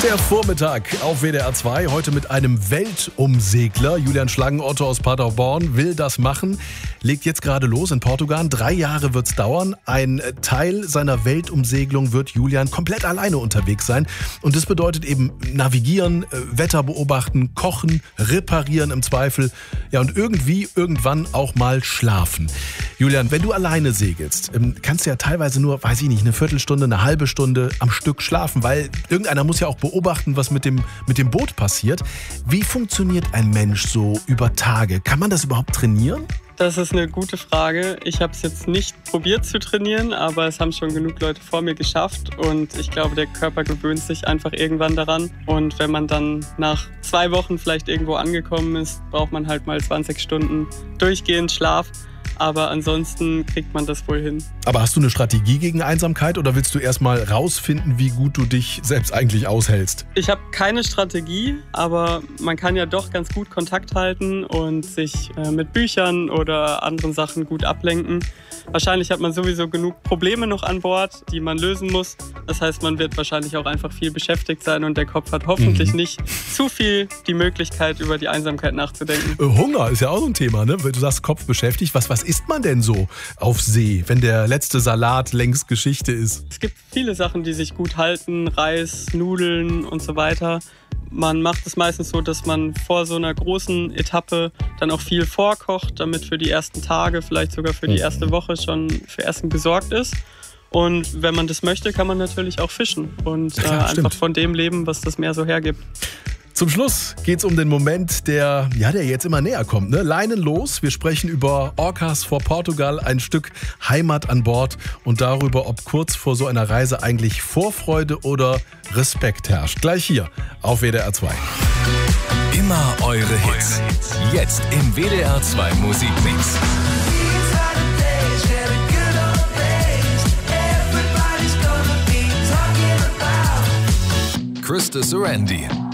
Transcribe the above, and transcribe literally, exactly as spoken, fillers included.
Der Vormittag auf W D R zwei, heute mit einem Weltumsegler. Julian Schlangenotto aus Paderborn will das machen, legt jetzt gerade los in Portugal. Drei Jahre wird es dauern. Ein Teil seiner Weltumsegelung wird Julian komplett alleine unterwegs sein. Und das bedeutet eben navigieren, Wetter beobachten, kochen, reparieren im Zweifel. Ja, und irgendwie, irgendwann auch mal schlafen. Julian, wenn du alleine segelst, kannst du ja teilweise nur, weiß ich nicht, eine Viertelstunde, eine halbe Stunde am Stück schlafen, weil irgendeiner muss ja auch beobachten, was mit dem, mit dem Boot passiert. Wie funktioniert ein Mensch so über Tage? Kann man das überhaupt trainieren? Das ist eine gute Frage. Ich habe es jetzt nicht probiert zu trainieren, aber es haben schon genug Leute vor mir geschafft. Und ich glaube, der Körper gewöhnt sich einfach irgendwann daran. Und wenn man dann nach zwei Wochen vielleicht irgendwo angekommen ist, braucht man halt mal zwanzig Stunden durchgehend Schlaf. Aber ansonsten kriegt man das wohl hin. Aber hast du eine Strategie gegen Einsamkeit oder willst du erstmal rausfinden, wie gut du dich selbst eigentlich aushältst? Ich habe keine Strategie, aber man kann ja doch ganz gut Kontakt halten und sich äh, mit Büchern oder anderen Sachen gut ablenken. Wahrscheinlich hat man sowieso genug Probleme noch an Bord, die man lösen muss. Das heißt, man wird wahrscheinlich auch einfach viel beschäftigt sein und der Kopf hat hoffentlich mhm. nicht zu viel die Möglichkeit, über die Einsamkeit nachzudenken. Hunger ist ja auch so ein Thema, ne? Du sagst Kopf beschäftigt. Was, was isst man denn so auf See, wenn der letzte Salat längst Geschichte ist? Es gibt viele Sachen, die sich gut halten. Reis, Nudeln und so weiter. Man macht es meistens so, dass man vor so einer großen Etappe dann auch viel vorkocht, damit für die ersten Tage, vielleicht sogar für die erste Woche schon für Essen gesorgt ist. Und wenn man das möchte, kann man natürlich auch fischen und ja, klar, äh, einfach von dem leben, was das Meer so hergibt. Zum Schluss geht's um den Moment, der, ja, der jetzt immer näher kommt. Ne? Leinen los. Wir sprechen über Orcas vor Portugal, ein Stück Heimat an Bord und darüber, ob kurz vor so einer Reise eigentlich Vorfreude oder Respekt herrscht. Gleich hier auf W D R zwei. Immer eure Hits. Jetzt im W D R zwei Musikmix. Krista Sarandy.